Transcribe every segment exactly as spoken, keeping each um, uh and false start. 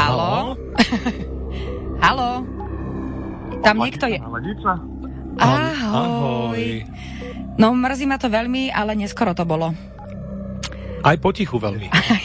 Haló? Haló? Tam niekto je... Ahoj. No, mrzí ma to veľmi, ale neskoro to bolo. Aj potichu veľmi.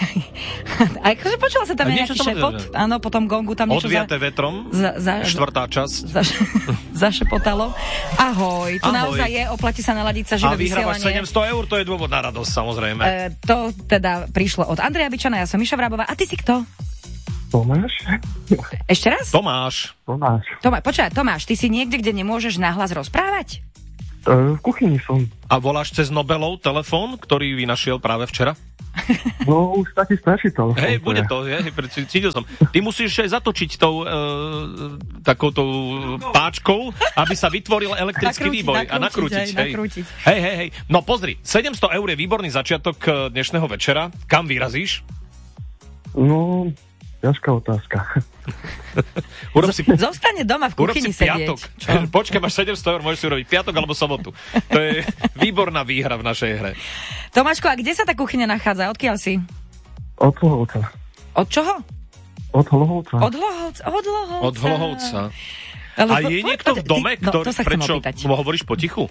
Aj akože počula sa tam nejaký šepot. Áno, potom gongu tam niečo... Odviaté za... vetrom, za, za, štvrtá časť. Za, zašepotalo. Ahoj, tu Ahoj. Naozaj je, oplatí sa naladiť sa živé vysielanie. A vyhrávaš sedemsto eur, to je dôvod na radosť, samozrejme. E, to teda prišlo od Andreja Bičana, ja som Miša Vrábová. A ty si kto? Tomáš. Ešte raz? Tomáš. Tomáš. Tomá, počkaj, Tomáš, ty si niekde, kde nemôžeš nahlas rozprávať? V kuchyni som. A voláš cez Nobelov telefón, ktorý vynašiel práve včera? No, už taký starší telefón. Hej, bude to, je, cítil som. Ty musíš aj zatočiť tou e, takouto páčkou, aby sa vytvoril elektrický nakrútiť, výboj. Nakrútiť, a nakrútiť. Hej, nakrútiť. Hej, hej, hej. No pozri, sedemsto eur je výborný začiatok dnešného večera. Kam vyrazíš? No... ťažká otázka. Urob si... Zostane doma v kuchyni sedieť. Čo? Počkaj, máš sedemsto eur, môžeš si urobiť piatok alebo sobotu. To je výborná výhra v našej hre. Tomáško, a kde sa tá kuchyňa nachádza? Odkiaľ si? Od Hlohovca. Od čoho? Od Hlohovca. Od Hlohovca. Od Hlohovca. Od Hlohovca. Ale a je niekto v dome, ty, ktorý... No, prečo hovoríš potichu?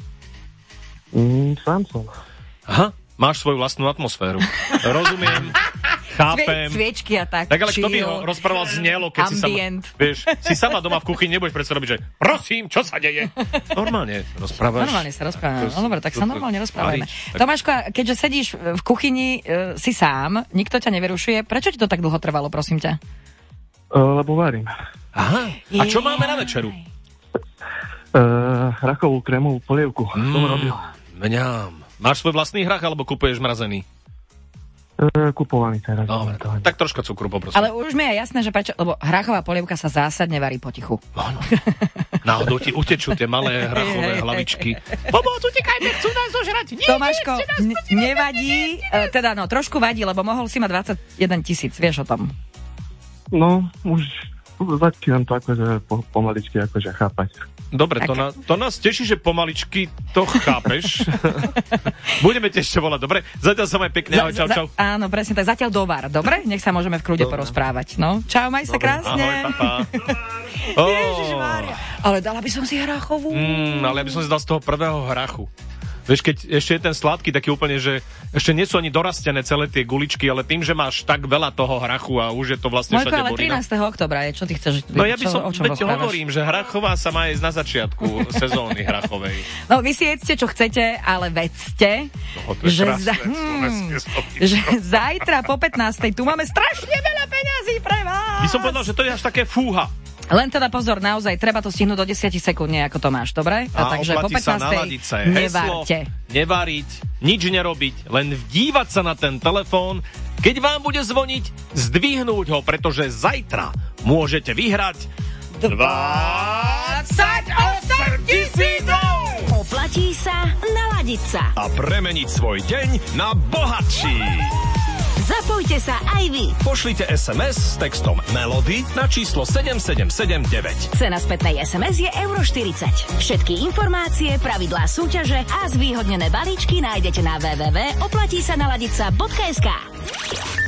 Mm, sám som. Aha, máš svoju vlastnú atmosféru. Rozumiem. Chápem. Sviečky a tak. Tak ale kto by ho rozprával znelo, keď ambient. si sama, vieš, si sama doma v kuchyni, nebudeš predsa robiť, že prosím, čo sa deje? Normálne rozprávaš. Normálne sa rozprávame. No dobre, tak sa normálne rozprávame. Tomáško, keďže sedíš v kuchyni, uh, si sám, nikto ťa nevyrušuje, prečo ti to tak dlho trvalo, prosím ťa? Uh, lebo varím. Aha, a čo máme na večeru? Uh, rachovú krémovú polievku. Mm, som robil. Mňam. Máš svoj vlastný hrach, alebo kupuješ mrazený? Kupovaný teraz. No, tak troška cukru poprosím. Ale už mi je jasné, že prečo, lebo hrachová polievka sa zásadne varí potichu. Áno. Náhodou ti utečú tie malé hrachové hlavičky. Pomoc, utekajme, chcú nás zožrať. Nie, Tomáško, nie, n- nevadí, e, teda no, trošku vadí, lebo mohol si mať dvadsaťjeden tisíc, vieš o tom? No, už začínam to akože po, pomaličky akože chápať. Dobre, to, na, to nás teší, že pomaličky to chápeš. Budeme te ešte volať, dobre? Zatiaľ sa maj pekne, ahoj, čau, čau. Za, áno, presne tak, zatiaľ dovar, dobre? Nech sa môžeme v kľude dobre porozprávať, no. Čau, maj sa krásne. Ahoj, papa. Oh. Ježišmária. Ale dala by som si hrachovú. Mm, ale ja by som si dal z toho prvého hrachu. Vieš, keď ešte je ten sladký taký úplne, že ešte nie sú ani dorastené celé tie guličky, ale tým, že máš tak veľa toho hrachu a už je to vlastne Mojko, všade ale borina. trinásteho októbra je, čo ty chceš? No ja by som, čo, veď hovorím, že hrachová sa má ísť na začiatku sezóny hrachovej. No vy si jedzte, čo chcete, ale vedzte, no, že, za, hmm, že zajtra po pätnástej tu máme strašne veľa peňazí pre vás. By som povedal, že to je až také fúha. Len teda pozor, naozaj, treba to stihnúť do desať sekúnd, nie ako Tomáš, dobre? A takže po pätnástej nevárte. Nevariť, nič nerobiť, len vdívať sa na ten telefón. Keď vám bude zvoniť, zdvihnúť ho, pretože zajtra môžete vyhrať dvadsaťosem tisícov! Oplatí sa naladiť sa a premeniť svoj deň na bohatší. Zapojte sa aj vy. Pošlite es em es s textom Melody na číslo sedem sedem sedem deväť. Cena spätnej es em es je euro štyridsať. Všetky informácie, pravidlá súťaže a zvýhodnené balíčky nájdete na w w w bodka oplatí sa naladiť sa bodka es ká.